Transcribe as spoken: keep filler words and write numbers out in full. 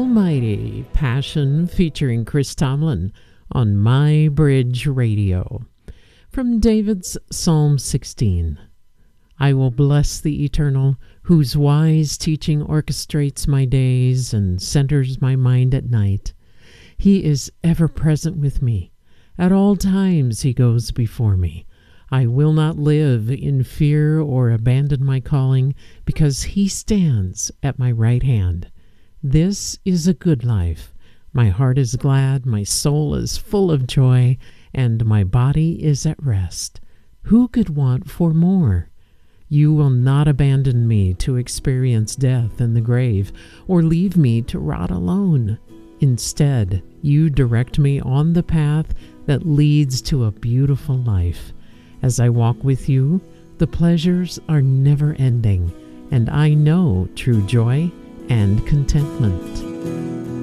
Almighty Passion featuring Chris Tomlin on My Bridge Radio. From David's Psalm sixteen. I will bless the Eternal, whose wise teaching orchestrates my days and centers my mind at night. He is ever present with me. At all times he goes before me. I will not live in fear or abandon my calling, because he stands at my right hand. This is a good life. My heart is glad, my soul is full of joy, and my body is at rest. Who could want for more? You will not abandon me to experience death and the grave, or leave me to rot alone. Instead, you direct me on the path that leads to a beautiful life. As I walk with you, the pleasures are never ending, and I know true joy and contentment.